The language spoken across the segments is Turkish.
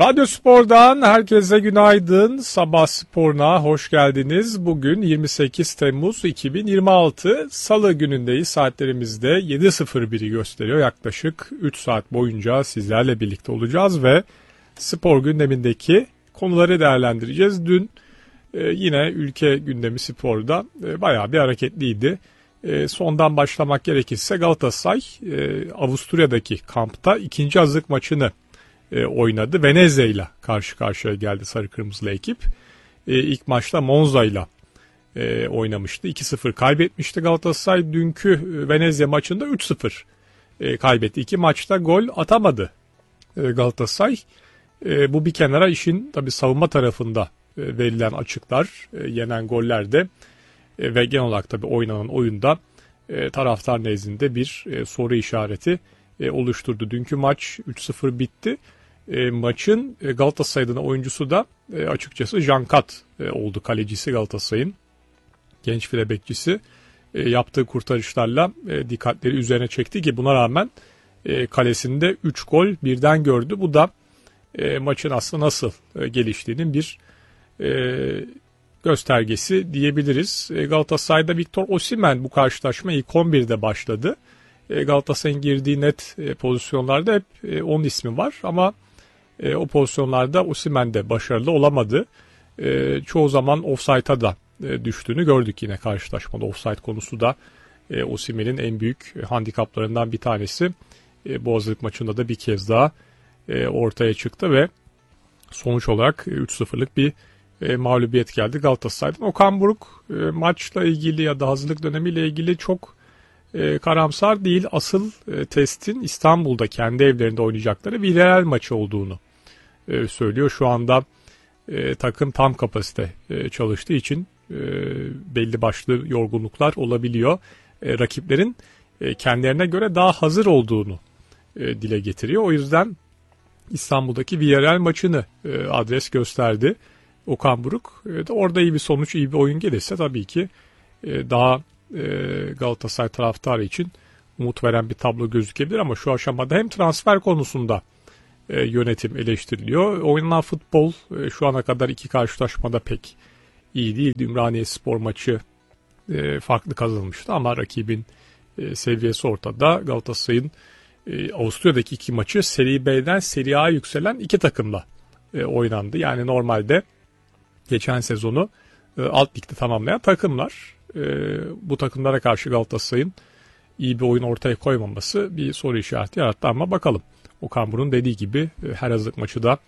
Radyo Spor'dan herkese günaydın. Sabah sporuna hoş geldiniz. Bugün 28 Temmuz 2026 Salı günündeyiz. Saatlerimizde 7.01'i gösteriyor. Yaklaşık 3 saat boyunca sizlerle birlikte olacağız ve spor gündemindeki konuları değerlendireceğiz. Dün yine ülke gündemi sporda bayağı bir hareketliydi. Sondan başlamak gerekirse Galatasaray Avusturya'daki kampta ikinci hazırlık maçını oynadı. Venezia ile karşı karşıya geldi sarı kırmızılı ekip. İlk maçta Monza ile oynamıştı. 2-0 kaybetmişti Galatasaray. Dünkü Venezia maçında 3-0 kaybetti. İki maçta gol atamadı Galatasaray. Bu bir kenara, işin tabii savunma tarafında verilen açıklar, yenen goller de ve genel olarak tabii oynanan oyunda taraftar nezdinde bir soru işareti oluşturdu. Dünkü maç 3-0 bitti. Maçın Galatasaray adına oyuncusu da açıkçası Jankat oldu, kalecisi Galatasaray'ın. Genç file bekçisi yaptığı kurtarışlarla dikkatleri üzerine çekti ki buna rağmen kalesinde 3 gol birden gördü. Bu da maçın aslında nasıl geliştiğinin bir göstergesi diyebiliriz. Galatasaray'da Victor Osimhen bu karşılaşma ilk 11'de başladı. Galatasaray'ın girdiği net pozisyonlarda hep onun ismi var ama o pozisyonlarda Osimhen de başarılı olamadı. Çoğu zaman ofsayta da düştüğünü gördük yine karşılaşmada. Ofsayt konusu da Osimhen'in en büyük handikaplarından bir tanesi. Bu hazırlık maçında da bir kez daha ortaya çıktı ve sonuç olarak 3-0'lık bir mağlubiyet geldi Galatasaray'dan. Okan Buruk maçla ilgili ya da hazırlık dönemiyle ilgili çok karamsar değil. Asıl testin İstanbul'da kendi evlerinde oynayacakları Villarreal maçı olduğunu söylüyor. Şu anda takım tam kapasite çalıştığı için belli başlı yorgunluklar olabiliyor. Rakiplerin kendilerine göre daha hazır olduğunu dile getiriyor. O yüzden İstanbul'daki Villarreal maçını adres gösterdi Okan Buruk. Orada iyi bir sonuç, iyi bir oyun gelirse tabii ki daha Galatasaray taraftarı için umut veren bir tablo gözükebilir ama şu aşamada hem transfer konusunda yönetim eleştiriliyor. Oynanan futbol şu ana kadar iki karşılaşmada pek iyi değildi. Ümraniyespor maçı farklı kazanılmıştı ama rakibin seviyesi ortada. Galatasaray'ın Avusturya'daki iki maçı Seri B'den Seri A'ya yükselen iki takımla oynandı. Yani normalde geçen sezonu alt ligde tamamlayan takımlar. Bu takımlara karşı Galatasaray'ın iyi bir oyun ortaya koymaması bir soru işareti yarattı ama bakalım. Okan Buruk'un dediği gibi her hazırlık maçı da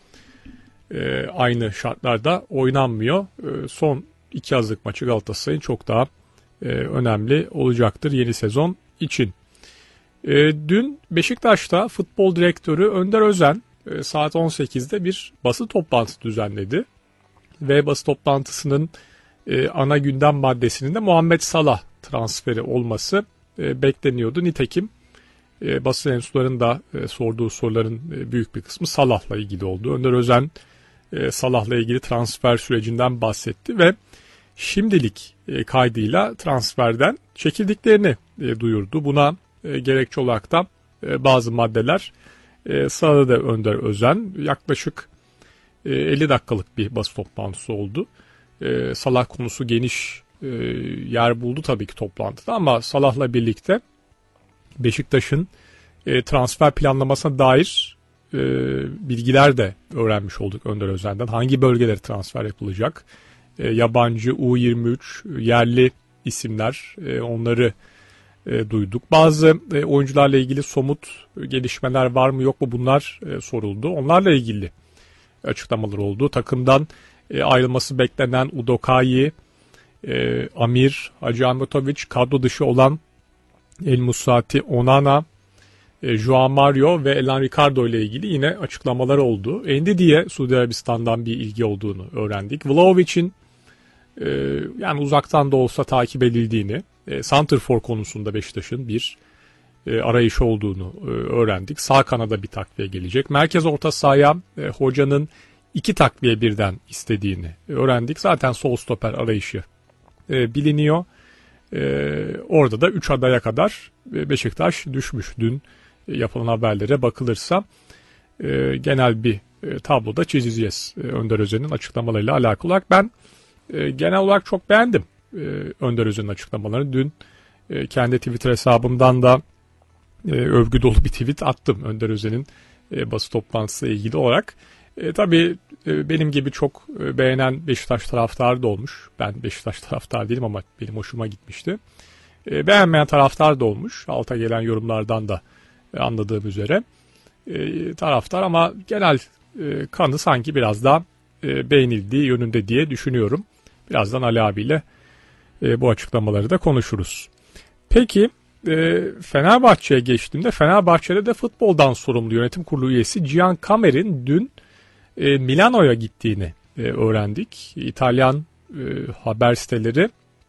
aynı şartlarda oynanmıyor. Son iki hazırlık maçı Galatasaray'ın çok daha önemli olacaktır yeni sezon için. Dün Beşiktaş'ta futbol direktörü Önder Özen saat 18'de bir basın toplantısı düzenledi. Ve basın toplantısının ana gündem maddesinin de Muhammed Salah transferi olması bekleniyordu. Nitekim basın mensuplarının da sorduğu soruların büyük bir kısmı Salah'la ilgili oldu. Önder Özen Salah'la ilgili transfer sürecinden bahsetti ve şimdilik kaydıyla transferden çekildiklerini duyurdu. Buna gerekçe olarak da bazı maddeler sıraladı Önder Özen. Yaklaşık 50 dakikalık bir basın toplantısı oldu. Salah konusu geniş yer buldu tabii ki toplantıda ama Salah'la birlikte Beşiktaş'ın transfer planlamasına dair bilgiler de öğrenmiş olduk Önder Özen'den. Hangi bölgelere transfer yapılacak? Yabancı, U23, yerli isimler, onları duyduk. Bazı oyuncularla ilgili somut gelişmeler var mı yok mu bunlar soruldu. Onlarla ilgili açıklamalar oldu. Takımdan ayrılması beklenen Udokai, Amir, Hacı Ahmetoviç, kadro dışı olan El Musrati, Onana, Joao Mario ve Elan Ricardo ile ilgili yine açıklamalar oldu. Endidi'ye Suudi Arabistan'dan bir ilgi olduğunu öğrendik. Vlahovic'in yani uzaktan da olsa takip edildiğini, Santrfor konusunda Beşiktaş'ın bir arayışı olduğunu öğrendik. Sağ kanada bir takviye gelecek. Merkez orta sahaya hocanın 2 takviye birden istediğini öğrendik. Zaten sol stoper arayışı biliniyor. Orada da 3 adaya kadar Beşiktaş düşmüş. Dün yapılan haberlere bakılırsa genel bir tabloda çizeceğiz Önder Özen'in açıklamalarıyla alakalı olarak. Ben genel olarak çok beğendim Önder Özen'in açıklamalarını. Dün kendi Twitter hesabımdan da övgü dolu bir tweet attım Önder Özen'in basın toplantısıyla ilgili olarak. Tabii benim gibi çok beğenen Beşiktaş taraftarı da olmuş. Ben Beşiktaş taraftarı değilim ama benim hoşuma gitmişti. Beğenmeyen taraftar da olmuş. Alta gelen yorumlardan da anladığım üzere. Taraftar ama genel kanı sanki biraz daha beğenildiği yönünde diye düşünüyorum. Birazdan Ali abiyle bu açıklamaları da konuşuruz. Peki Fenerbahçe'ye geçtiğimde Fenerbahçe'de de futboldan sorumlu yönetim kurulu üyesi Gian Kamer'in dün Milano'ya gittiğini öğrendik. İtalyan haber siteleri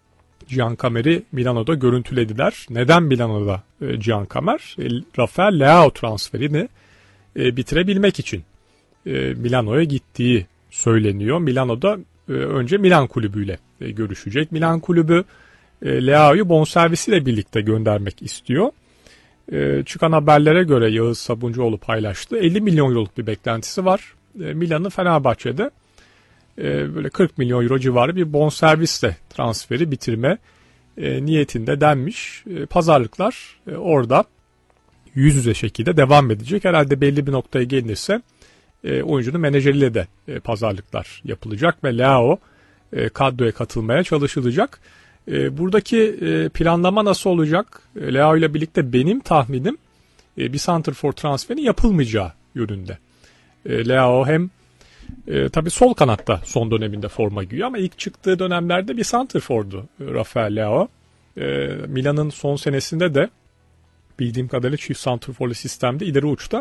Gian Kamer'i Milano'da görüntülediler. Neden Milano'da Gian Kamer? Rafael Leao transferini bitirebilmek için Milano'ya gittiği söyleniyor. Milano'da önce Milan kulübüyle görüşecek. Milan kulübü Leao'yu bonservisiyle birlikte göndermek istiyor. Çıkan haberlere göre Yağız Sabuncuoğlu paylaştı. 50 milyon euroluk bir beklentisi var. Milan'ın Fenerbahçe'de böyle 40 milyon euro civarı bir bonservisle transferi bitirme niyetinde denmiş. Pazarlıklar orada yüz yüze şekilde devam edecek. Herhalde belli bir noktaya gelinirse oyuncunun menajeriyle de pazarlıklar yapılacak ve Leao kadroya katılmaya çalışılacak. Buradaki planlama nasıl olacak? Leao ile birlikte benim tahminim bir santrfor transferi yapılmayacağı yönünde. Leao hem tabii sol kanatta son döneminde forma giyiyor ama ilk çıktığı dönemlerde bir santrfordu Rafael Leao. Milan'ın son senesinde de bildiğim kadarıyla çift santrforlu sistemde ileri uçta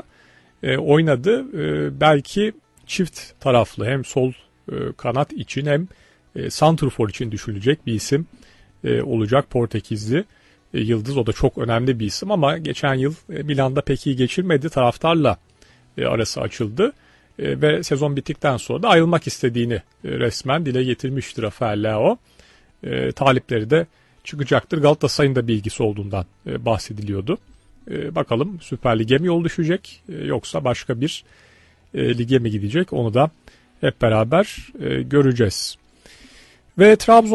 oynadı. Belki çift taraflı hem sol kanat için hem santrfor için düşünülecek bir isim olacak Portekizli yıldız. O da çok önemli bir isim ama geçen yıl Milan'da pek iyi geçirmedi. Taraftarla arası açıldı ve sezon bittikten sonra da ayrılmak istediğini resmen dile getirmiştir Rafael Leao. Talipleri de çıkacaktır. Galatasaray'ın da bilgisi olduğundan bahsediliyordu. Bakalım Süper Lig'e mi yol düşecek yoksa başka bir lige mi gidecek onu da hep beraber göreceğiz. Ve Trabzon